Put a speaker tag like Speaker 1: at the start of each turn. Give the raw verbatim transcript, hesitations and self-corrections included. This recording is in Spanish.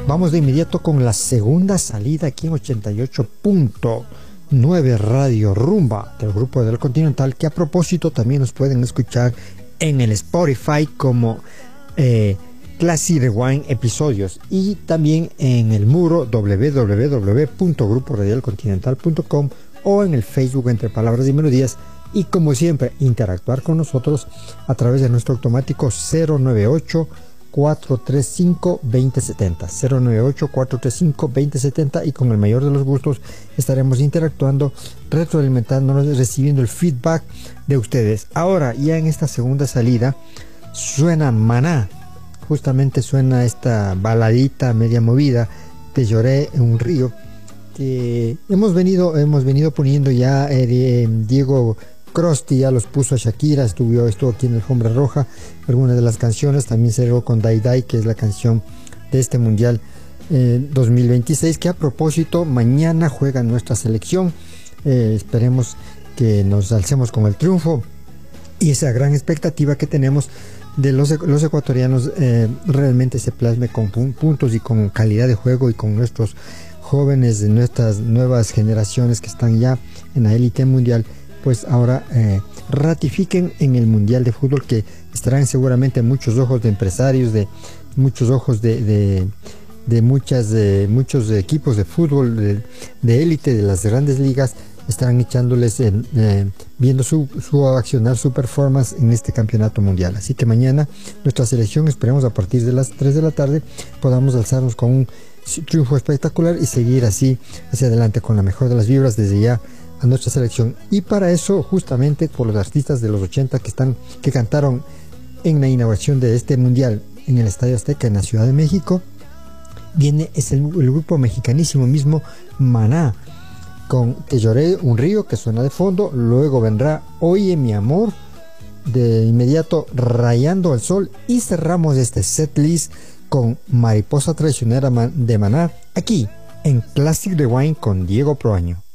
Speaker 1: vamos de inmediato con la segunda salida aquí en ochenta y ocho punto nueve Radio Rumba del Grupo del Continental, que a propósito también nos pueden escuchar en el Spotify como eh, Classic Rewind Episodios, y también en el muro w w w punto grupo radial continental punto com o en el Facebook Entre Palabras y Melodías. Y como siempre, interactuar con nosotros a través de nuestro automático cero nueve ocho, cuatro tres cinco, dos cero siete cero, cero nueve ocho, cuatro tres cinco, dos cero siete cero, y con el mayor de los gustos estaremos interactuando, retroalimentándonos, recibiendo el feedback de ustedes. Ahora, ya en esta segunda salida, suena Maná. Justamente suena esta baladita media movida, Te lloré en un río, que hemos venido, hemos venido poniendo ya. eh, Diego Crosti ya los puso a Shakira, estuvo, estuvo aquí en el Alfombra Roja, algunas de las canciones, también cerró con Dai Dai, que es la canción de este Mundial eh, dos mil veintiséis, que a propósito mañana juega nuestra selección. Eh, esperemos que nos alcemos con el triunfo, y esa gran expectativa que tenemos de los, los ecuatorianos eh, realmente se plasme con puntos y con calidad de juego, y con nuestros jóvenes de nuestras nuevas generaciones que están ya en la élite mundial, pues ahora eh, ratifiquen en el Mundial de Fútbol, que estarán seguramente muchos ojos de empresarios, de muchos ojos de, de, de muchas de muchos equipos de fútbol de élite de, de las grandes ligas, estarán echándoles eh, eh, viendo su, su accionar, su performance en este campeonato mundial. Así que mañana nuestra selección, esperemos a partir de las tres de la tarde podamos alzarnos con un triunfo espectacular y seguir así hacia adelante con la mejor de las vibras desde ya a nuestra selección. Y para eso, justamente por los artistas de los ochenta que están que cantaron en la inauguración de este mundial en el Estadio Azteca en la Ciudad de México, viene es el, el grupo mexicanísimo mismo Maná, con Te lloré un río, que suena de fondo. Luego vendrá Oye mi amor, de inmediato Rayando el sol, y cerramos este setlist con Mariposa traicionera de Maná, aquí en Classic Rewind con Diego Proaño.